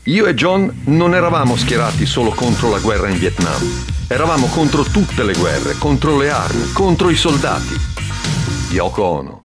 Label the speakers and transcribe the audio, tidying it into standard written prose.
Speaker 1: Io e John non eravamo schierati solo contro la guerra in Vietnam. Eravamo contro tutte le guerre, contro le armi, contro i soldati. Yoko Ono.